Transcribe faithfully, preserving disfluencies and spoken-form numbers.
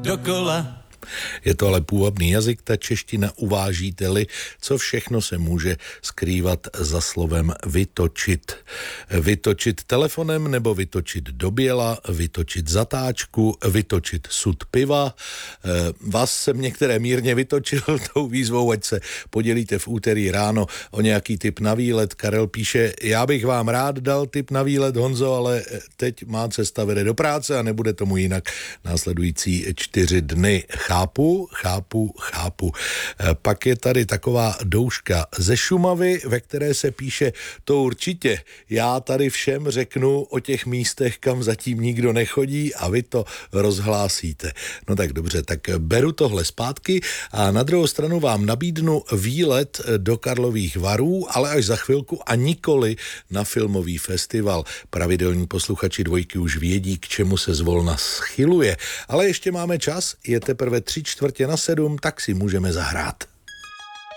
dokola. Je to ale půvabný jazyk, ta čeština, uvážíte-li, co všechno se může skrývat za slovem vytočit. Vytočit telefonem nebo vytočit do běla, vytočit zatáčku, vytočit sud piva. Vás jsem některé mírně vytočil tou výzvou, ať se podělíte v úterý ráno o nějaký tip na výlet. Karel píše, já bych vám rád dal tip na výlet, Honzo, ale teď má cesta vede do práce a nebude tomu jinak následující čtyři dny. Chápu, chápu, chápu. Pak je tady taková douška ze Šumavy, ve které se píše, to určitě, já tady všem řeknu o těch místech, kam zatím nikdo nechodí a vy to rozhlásíte. No tak dobře, tak beru tohle zpátky a na druhou stranu vám nabídnu výlet do Karlových Varů, ale až za chvilku a nikoli na filmový festival. Pravidelní posluchači dvojky už vědí, k čemu se zvolna schyluje. Ale ještě máme čas, je teprve tři čtvrtě na sedm, tak si můžeme zahrát.